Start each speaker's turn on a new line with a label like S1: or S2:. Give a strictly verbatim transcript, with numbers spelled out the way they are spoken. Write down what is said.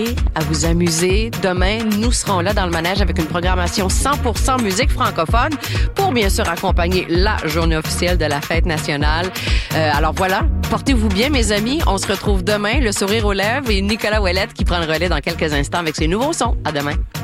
S1: à vous amuser. Demain, nous serons là dans le manège avec une programmation cent pour cent musique francophone pour bien sûr accompagner la journée officielle de la fête nationale. Euh, alors voilà, portez-vous bien mes amis. On se retrouve demain, le sourire aux lèvres et Nicolas Ouellette qui prend le relais dans quelques instants avec ses nouveaux sons. À demain.